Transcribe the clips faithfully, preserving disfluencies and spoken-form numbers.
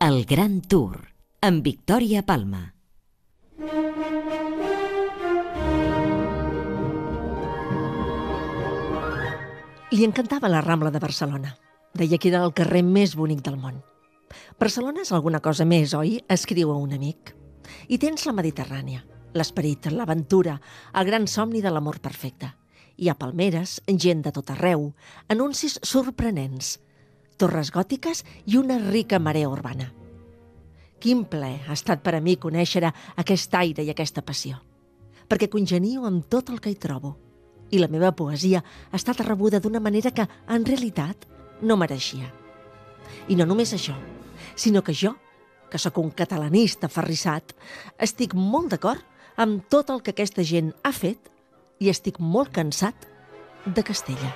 El Gran Tour, amb Victòria Palma. Li encantava la Rambla de Barcelona. Deia que era el carrer més bonic del món. Barcelona és alguna cosa més, oi? Escriu a un amic. I tens la Mediterrània, l'esperit, l'aventura, el gran somni de l'amor perfecte. Hi ha palmeres, gent de tot arreu, anuncis sorprenents, torres gòtiques i una rica marea urbana. Quin plaer ha estat per a mi conèixer aquest aire i aquesta passió, perquè congenio amb tot el que hi trobo. I la meva poesia ha estat rebuda d'una manera que, en realitat, no mereixia. I no només això, sinó que jo, que sóc un catalanista aferrissat, estic molt d'acord amb tot el que aquesta gent ha fet i estic molt cansat de Castella.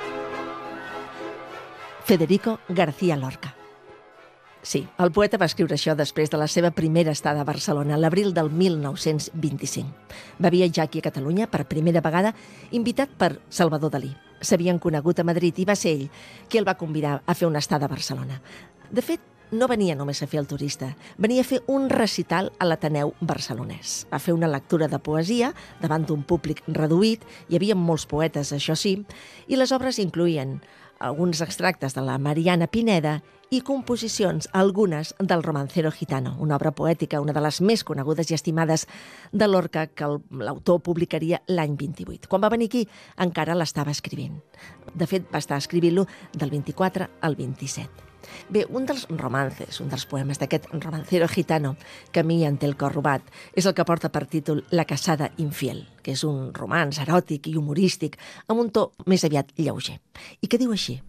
Federico García Lorca. Sí, el poeta va escriure això després de la seva primera estada a Barcelona, l'abril del mil nou-cents vint-i-cinc. Va viatjar aquí a Catalunya per primera vegada, invitat per Salvador Dalí. S'havien conegut a Madrid i va ser ell qui el va convidar a fer una estada a Barcelona. De fet, no venia només a fer el turista, venia a fer un recital a l'Ateneu barcelonès. Va fer una lectura de poesia davant d'un públic reduït, hi havia molts poetes, això sí, i les obres incloïen alguns extractes de la Mariana Pineda i composicions, algunes del Romancero Gitano, una obra poètica, una de les més conegudes i estimades de Lorca, que l'autor publicaria l'any vint-i-vuit. Quan va venir aquí, encara l'estava escrivint. De fet, va estar escrivint-lo del vint-i-quatre al vint-i-set. Bé, un dels romances, un dels poemes d'aquest Romancero Gitano, que a mi en té el cor robat, és el que porta per títol La casada infiel, que és un romanç eròtic i humorístic, amb un to més aviat lleuger, i que diu així.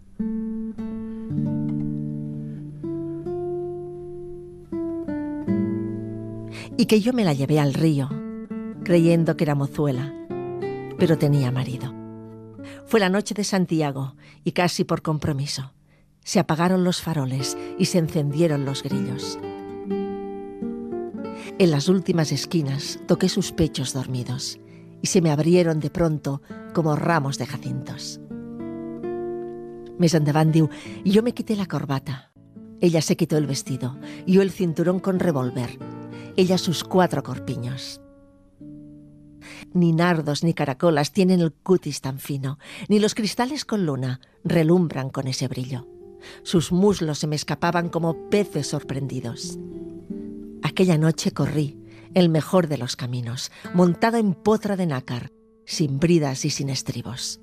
Y que yo me la llevé al río, creyendo que era mozuela, pero tenía marido. Fue la noche de Santiago, y casi por compromiso, se apagaron los faroles y se encendieron los grillos. En las últimas esquinas toqué sus pechos dormidos, y se me abrieron de pronto como ramos de jacintos. Més endavant diu, yo me quité la corbata, ella se quitó el vestido, yo el cinturón con revólver, ella sus cuatro corpiños. Ni nardos ni caracolas tienen el cutis tan fino, ni los cristales con luna relumbran con ese brillo. Sus muslos se me escapaban como peces sorprendidos. Aquella noche corrí el mejor de los caminos, montado en potra de nácar, sin bridas y sin estribos.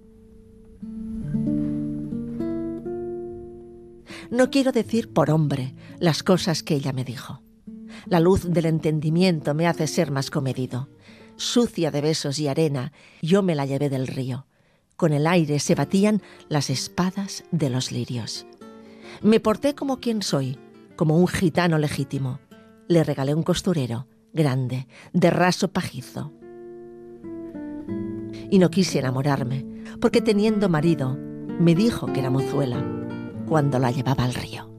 No quiero decir por hombre las cosas que ella me dijo. La luz del entendimiento me hace ser más comedido. Sucia de besos y arena, yo me la llevé del río. Con el aire se batían las espadas de los lirios. Me porté como quien soy, como un gitano legítimo. Le regalé un costurero, grande, de raso pajizo. Y no quise enamorarme, porque teniendo marido, me dijo que era mozuela cuando la llevaba al río.